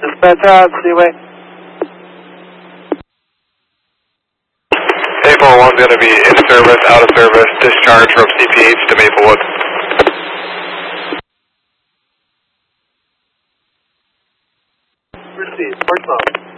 Dispatch out, Seaway. A41's going to be in service, out of service, discharge from CPH to Maplewood. Received. Port 12.